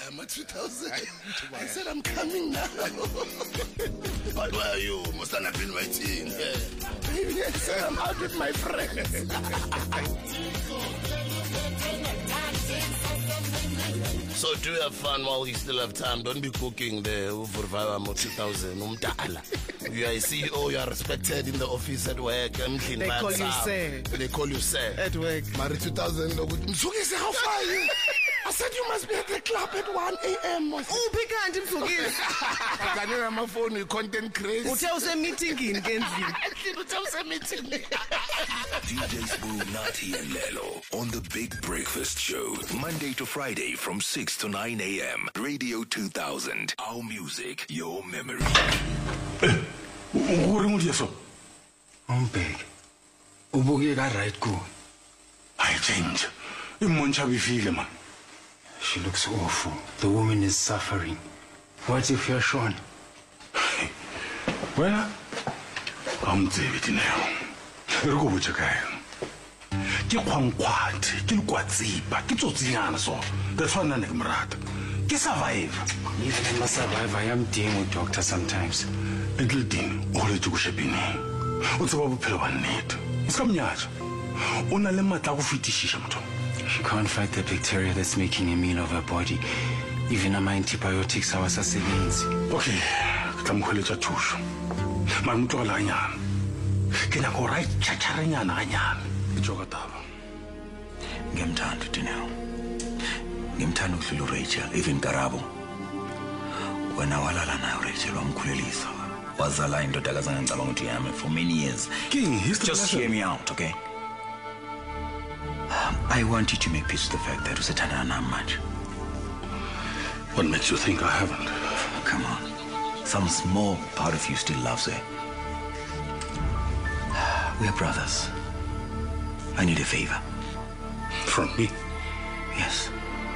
I'm at 2000. I said, I'm coming now. But where are you? Must have been waiting. Baby, I said, I'm out with my friends. So do have fun while you still have time. Don't be cooking there for 2000. You are a CEO, you are respected in the office at work. They call you sir. They call you sir. At work. Mari 2000. How far are you? I said you must be at the club at 1 a.m. Oh, can't I can my phone with content crazy. Tell us a meeting in Gainesville. DJ Spoo, Nati and Lelo on the Big Breakfast Show, Monday to Friday from 6 to 9 a.m. Radio 2000. Our music, your memory. What are you so? I'm big. Ubugi got right good. I change. You muncha be feeling, man. She looks awful. The woman is suffering. What if you're Sean? Well, I'm David now. Go with your guy. Get one quad, get what zipa, get to Ziana so. That's one and Mrat. Get survive. Even if I survive, I am dealing with doctors sometimes. Little Dean, all the Jewish opinion. What's about Pilawan need? It's come yet. Una lemma taku fitishishamto. She can't fight the bacteria that's making a meal of her body. Even my antibiotics are assassins. Okay, I'm going to touch. My mutolanya. Can I go right? Chacharanya. Jogotava. Ngemthanda Dineo. Ngemthanda ukudlula Rachel, even Karabo. Wena walala nayo Rachel wamkhulelisa. Wazala indodakazi ngicabanga ukuthi yami for many years. King, just hear me out, okay? I want you to make peace with the fact that usathandana nami manje. What makes you think I haven't? Come on. Some small part of you still loves her. We're brothers. I need a favor. From me? Yes.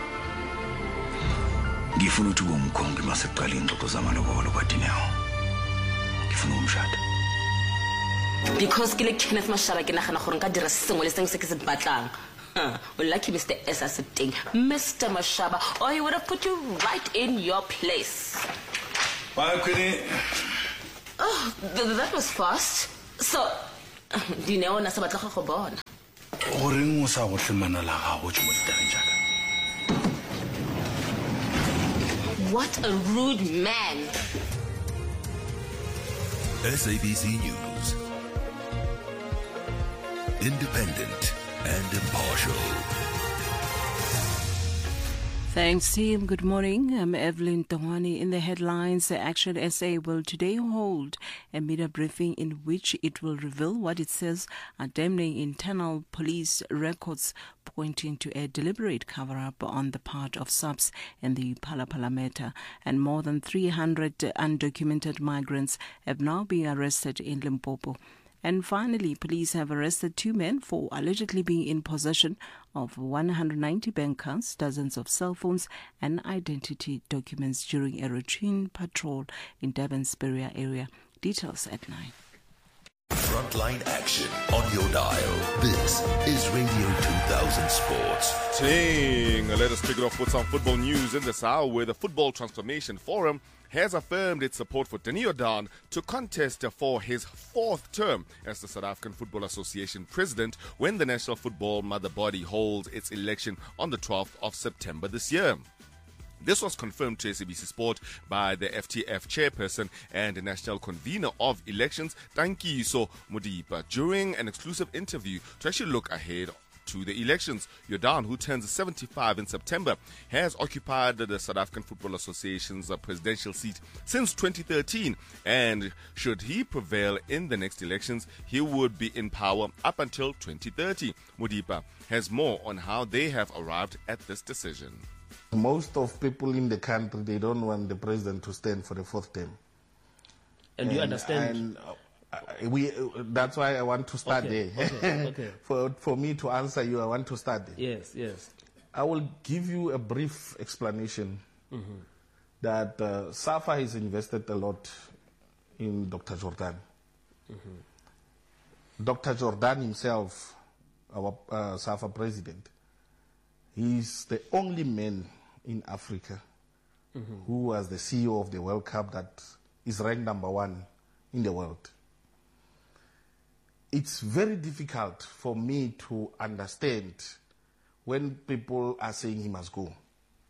Ngifuna ukuthi umkhongi maseqala ingxoxo zamalobolo kwaDineo. Ngifuna umshado. Because ke le Kenneth Mashaba ke nagana gore nka dira sengwe le sengwe se ke se batlang. Well, lucky Mr. S as a thing, Mr. Mashaba, or he would have put you right in your place. Bye, Queenie. Oh, that was fast. So, Dineo na sabatla go bona. Goreng o sa go tlemana la gago tšo mo ditabeng jaaka? What a rude man. SABC News. Independent and impartial. Thanks, team. Good morning. I'm Evelyn Tongwani. In the headlines, the Action SA will today hold a media briefing in which it will reveal what it says are damning internal police records pointing to a deliberate cover-up on the part of SAPS in the Phala matter. And more than 300 undocumented migrants have now been arrested in Limpopo. And finally, police have arrested 2 men for allegedly being in possession of 190 bank accounts, dozens of cell phones, and identity documents during a routine patrol in Durban's Berea area. Details at 9. Frontline action on your dial. This is Radio 2000 Sports. Let us kick it off with some football news in this hour, where the Football Transformation Forum has affirmed its support for Danny Jordaan to contest for his 4th term as the South African Football Association president when the National Football Mother Body holds its election on the 12th of September this year. This was confirmed to SABC Sport by the FTF chairperson and national convener of elections, Tankiso Modipa, during an exclusive interview to actually look ahead to the elections. Jordaan, who turns 75 in September, has occupied the South African Football Association's presidential seat since 2013, and should he prevail in the next elections, he would be in power up until 2030. Modipa has more on how they have arrived at this decision. Most of people in the country, they don't want the president to stand for the 4th term. And you understand? That's why I want to start there. Okay. For me to answer you, I want to start there. Yes. I will give you a brief explanation that SAFA has invested a lot in Dr. Jordaan. Dr. Jordaan himself, our SAFA president, he's the only man in Africa who was the CEO of the World Cup that is ranked number 1 in the world. It's very difficult for me to understand when people are saying he must go.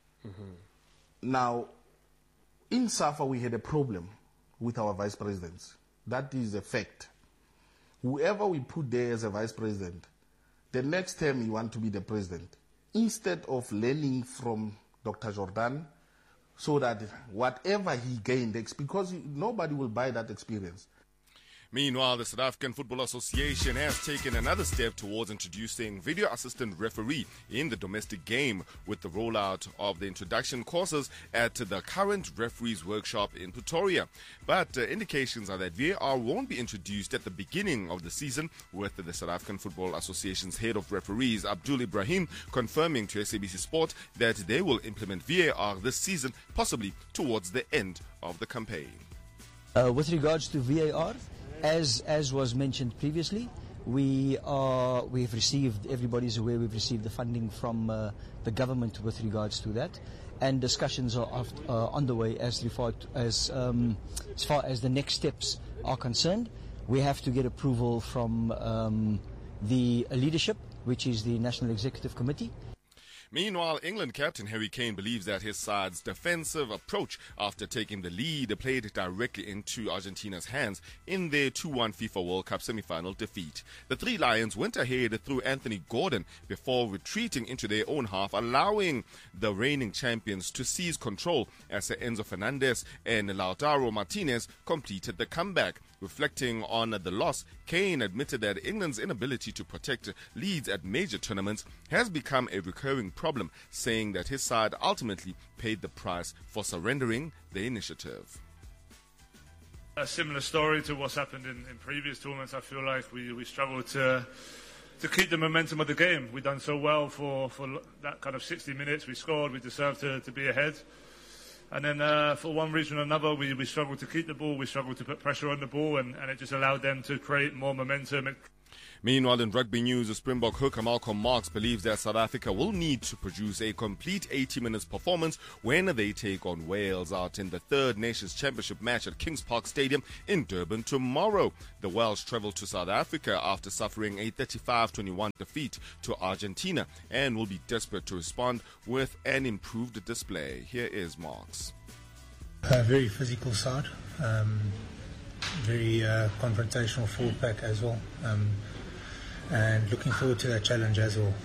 Now, in SAFA, we had a problem with our vice presidents. That is a fact. Whoever we put there as a vice president, the next term you want to be the president. Instead of learning from Dr. Jordan, so that whatever he gained, because nobody will buy that experience. Meanwhile, the South African Football Association has taken another step towards introducing video assistant referee in the domestic game with the rollout of the introduction courses at the current referees workshop in Pretoria. But indications are that VAR won't be introduced at the beginning of the season, with the South African Football Association's head of referees, Abdul Ibrahim, confirming to SABC Sport that they will implement VAR this season, possibly towards the end of the campaign. With regards to VAR, as was mentioned previously, we've received, everybody's aware, we've received the funding from the government with regards to that, and discussions are on the way as far as the next steps are concerned. We have to get approval from the leadership, which is the National Executive Committee. Meanwhile, England captain Harry Kane believes that his side's defensive approach after taking the lead played directly into Argentina's hands in their 2-1 FIFA World Cup semi-final defeat. The Three Lions went ahead through Anthony Gordon before retreating into their own half, allowing the reigning champions to seize control as Enzo Fernandez and Lautaro Martinez completed the comeback. Reflecting on the loss, Kane admitted that England's inability to protect leads at major tournaments has become a recurring problem, saying that his side ultimately paid the price for surrendering the initiative. A similar story to what's happened in previous tournaments. I feel like we struggled to keep the momentum of the game. We've done so well for that kind of 60 minutes. We scored, we deserved to be ahead. And then for one reason or another, we struggled to keep the ball, we struggled to put pressure on the ball, and it just allowed them to create more momentum. Meanwhile, in rugby news, the Springbok hooker Malcolm Marx believes that South Africa will need to produce a complete 80 minutes performance when they take on Wales out in the third Nations Championship match at Kings Park Stadium in Durban tomorrow. The Welsh travel to South Africa after suffering a 35-21 defeat to Argentina and will be desperate to respond with an improved display. Here is Marx. A very physical side, very confrontational forward pack as well. And looking forward to that challenge as well.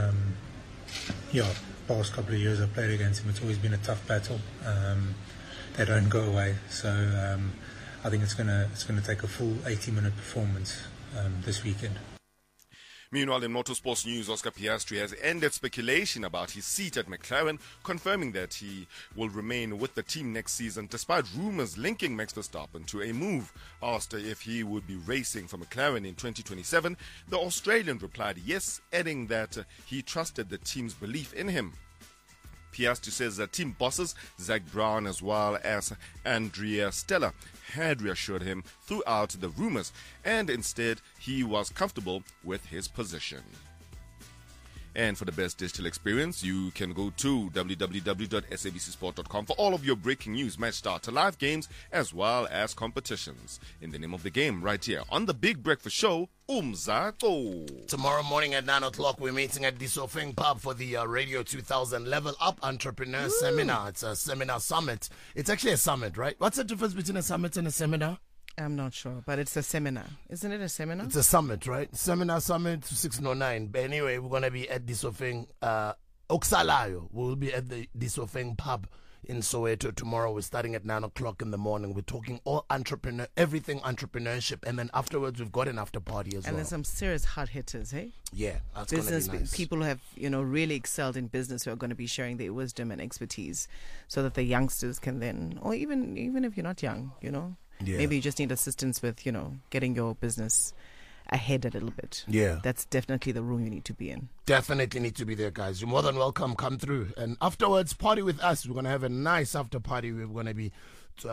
Past couple of years I've played against him, it's always been a tough battle. They don't go away, so I think it's gonna take a full 80-minute performance this weekend. Meanwhile, in motorsports news, Oscar Piastri has ended speculation about his seat at McLaren, confirming that he will remain with the team next season, despite rumors linking Max Verstappen to a move. Asked if he would be racing for McLaren in 2027, the Australian replied yes, adding that he trusted the team's belief in him. Piastri says that team bosses Zach Brown as well as Andrea Stella had reassured him throughout the rumors, and instead he was comfortable with his position. And for the best digital experience, you can go to www.sabcsport.com for all of your breaking news, match starter, live games, as well as competitions. In the name of the game, right here on the Big Breakfast Show, Umzako. Tomorrow morning at 9 o'clock, we're meeting at the Sofeng Pub for the Radio 2000 Level Up Entrepreneur Seminar. It's a seminar summit. It's actually a summit, right? What's the difference between a summit and a seminar? I'm not sure, but it's a seminar. Isn't it a seminar? It's a summit, right? Seminar summit 609. But anyway, we're going to be at the Sofeng Oksalayo. We'll be at the Sofeng Pub in Soweto tomorrow. We're starting at 9 o'clock in the morning. We're talking all everything entrepreneurship. And then afterwards, we've got an after party as well. And there's some serious hard hitters, hey? Yeah, that's business gonna be nice. People who have, really excelled in business who are going to be sharing their wisdom and expertise so that the youngsters can then, or even if you're not young, Yeah. maybe you just need assistance with, getting your business ahead a little bit. Yeah. That's definitely the room you need to be in. Definitely need to be there, guys. You're more than welcome. Come through. And afterwards, party with us. We're going to have a nice after party. We're going to be... Do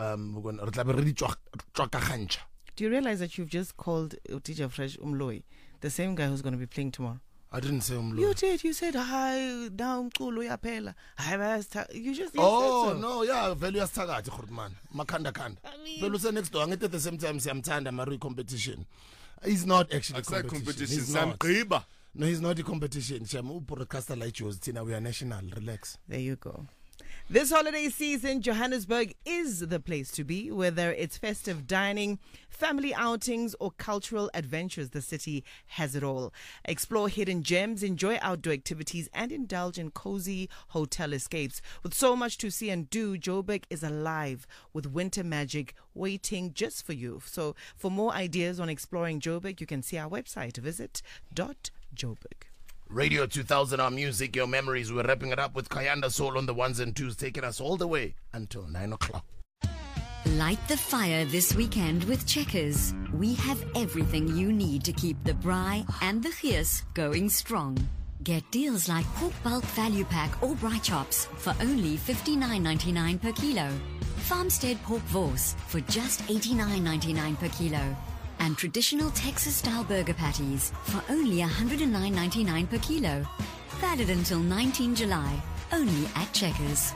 you realize that you've just called DJ Fresh Umloi, the same guy who's going to be playing tomorrow? I didn't say umlungu. You did. You said, hi, now umculo uyaphela. You just Oh, said so. no, yeah, value yasithakathi Khurman. Makanda. Velu say next door, angithi at the same time siyamthanda Mari competition. He's not actually competition. He's not. No, he's not a competition. Broadcaster like yours, Tina, we are national. Relax. There you go. This holiday season, Johannesburg is the place to be. Whether it's festive dining, family outings, or cultural adventures, the city has it all. Explore hidden gems, enjoy outdoor activities, and indulge in cozy hotel escapes. With so much to see and do, Joburg is alive with winter magic waiting just for you. So for more ideas on exploring Joburg, you can see our website. Visit .joburg. Radio 2000, our music, your memories. We're wrapping it up with Kayanda Soul on the ones and twos, taking us all the way until 9 o'clock. Light the fire this weekend with Checkers. We have everything you need to keep the braai and the gees going strong. Get deals like pork bulk value pack or braai chops for only $59.99 per kilo. Farmstead pork vors for just $89.99 per kilo. And traditional Texas-style burger patties for only $109.99 per kilo. Valid until 19 July, only at Checkers.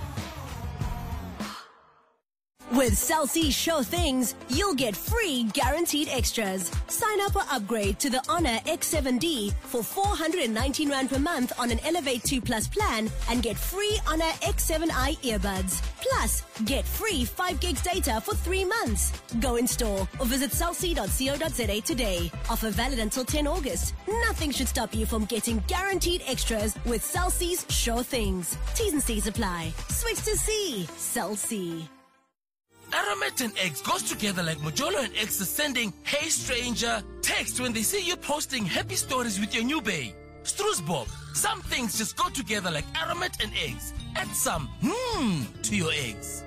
With Cell C Show Things, you'll get free guaranteed extras. Sign up or upgrade to the Honor X7D for 419 Rand per month on an Elevate 2 Plus plan and get free Honor X7i earbuds. Plus, get free 5 gigs data for 3 months. Go in store or visit cellc.co.za today. Offer valid until 10 August. Nothing should stop you from getting guaranteed extras with Cell C's Show Things. T's and C's apply. Switch to C. Cell C. Aramet and Eggs goes together like Mojolo and Eggs is sending "Hey Stranger" text when they see you posting happy stories with your new bae. Stroosbob, some things just go together like Aramet and Eggs. Add some to your eggs.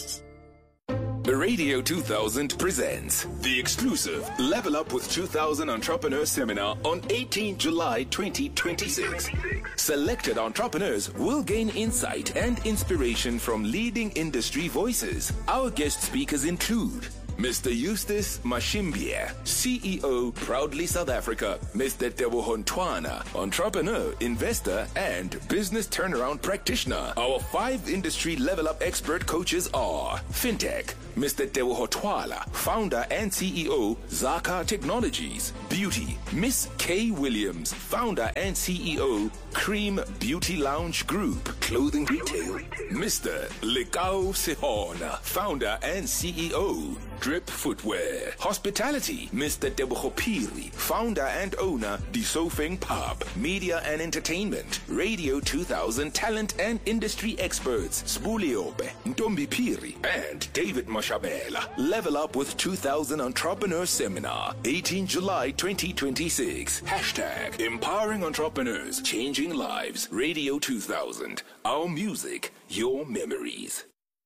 Radio 2000 presents the exclusive Level Up with 2000 Entrepreneur Seminar on 18 July 2026. Selected entrepreneurs will gain insight and inspiration from leading industry voices. Our guest speakers include Mr. Eustace Mashimbia, CEO, Proudly South Africa. Mr. Teboho Ntwana, entrepreneur, investor, and business turnaround practitioner. Our 5 industry level up expert coaches are Fintech, Mr. Teboho Twala, founder and CEO, Zaka Technologies. Beauty, Miss Kay Williams, founder and CEO, Cream Beauty Lounge Group. Clothing retail, Mr. Lekao Sehona, founder and CEO, Drip Footwear. Hospitality, Mr. Teboho Piri, founder and owner, Disofeng Pub. Media and entertainment, Radio 2000 talent and industry experts, Spuliope, Ntombi Piri, and David Mashabela. Level Up with 2000 Entrepreneur Seminar, 18 July 2026. Hashtag Empowering Entrepreneurs, Changing Lives. Radio 2000. Our music, your memories.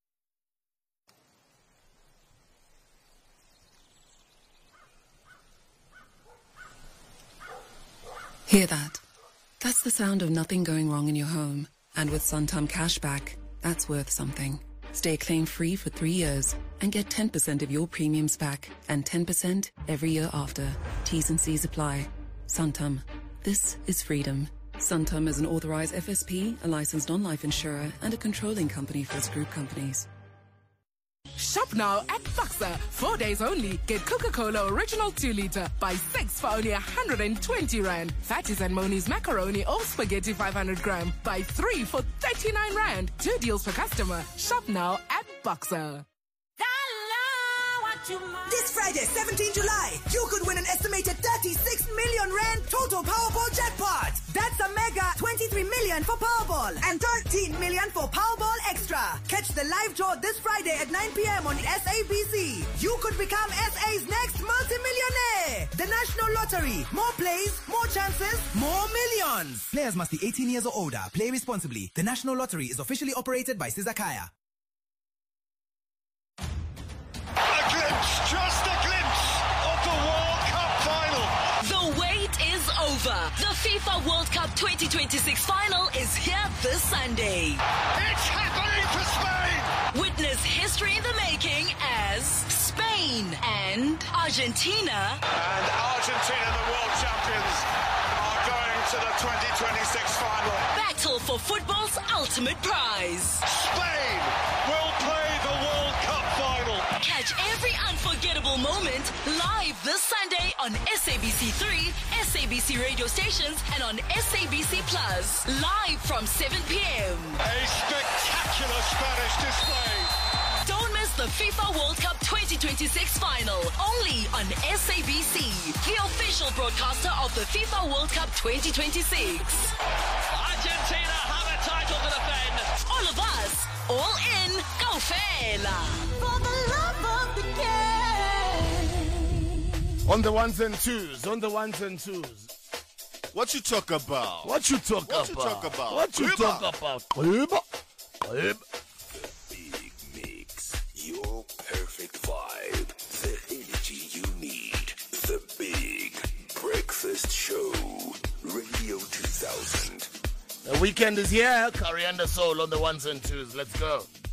Hear that? That's the sound of nothing going wrong in your home. And with Santam Cashback, that's worth something. Stay claim-free for 3 years and get 10% of your premiums back and 10% every year after. T's and C's apply. Santam. This is freedom. Santam is an authorized FSP, a licensed non-life insurer, and a controlling company for its group companies. Shop now at Boxer. 4 days only. Get Coca-Cola Original 2-liter. Buy 6 for only 120 Rand. Fatties and Moni's macaroni or spaghetti 500 gram. Buy 3 for 39 Rand. 2 deals per customer. Shop now at Boxer. This Friday, 17 July, you could win an estimated 36 million Rand total Powerball jackpot. That's a mega 23 million for Powerball and 13 million for Powerball Extra. Catch the live draw this Friday at 9 p.m. on SABC. You could become SA's next multi-millionaire. The National Lottery. More plays, more chances, more millions. Players must be 18 years or older. Play responsibly. The National Lottery is officially operated by Sizakaya. Just a glimpse of the World Cup final. The wait is over. The FIFA World Cup 2026 final is here this Sunday. It's happening for Spain. Witness history in the making as Spain and Argentina. And Argentina, the world champions, are going to the 2026 final. Battle for football's ultimate prize. Spain will play the World Cup final. Catch every unforgettable moment live this Sunday on SABC3, SABC radio stations, and on SABC Plus. Live from 7 p.m. A spectacular Spanish display. Don't miss the FIFA World Cup 2026 final, only on SABC, the official broadcaster of the FIFA World Cup 2026. Argentina have a title to defend. All of us, all in, go Fela. For the love of the game. On the ones and twos, on the ones and twos. What you talk about? What you talk about? What you talk about? What you talk about? Your perfect vibe, the energy you need, the big breakfast show, Radio 2000. The weekend is here. Coriander Soul on the ones and twos. Let's go.